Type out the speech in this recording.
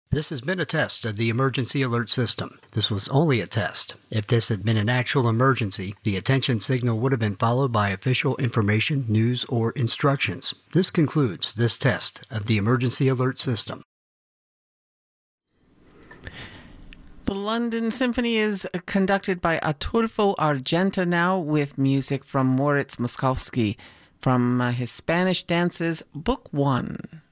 This has been a test of the emergency alert system. This was only a test. If this had been an actual emergency, the attention signal would have been followed by official information, news, or instructions. This concludes this test of the emergency alert system. The London Symphony is conducted by Atulfo Argenta now, with music from Moritz Moszkowski from his Spanish Dances, Book 1.